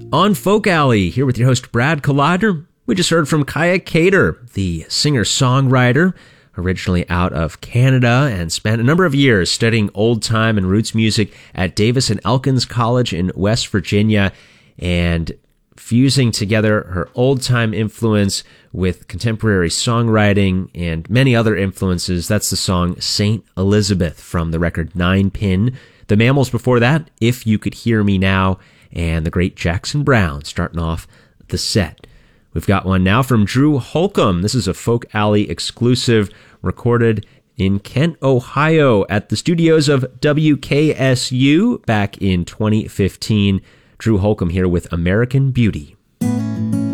On Folk Alley, here with your host Brad Collider. We just heard from Kaya Cater, the singer-songwriter, originally out of Canada and spent a number of years studying old-time and roots music at Davis and Elkins College in West Virginia, and fusing together her old-time influence with contemporary songwriting and many other influences. That's the song St. Elizabeth from the record Nine Pin. The Mammals before that, If You Could Hear Me Now, and the great Jackson Browne starting off the set. We've got one now from Drew Holcomb. This is a Folk Alley exclusive recorded in Kent, Ohio at the studios of WKSU back in 2015. Drew Holcomb here with American Beauty.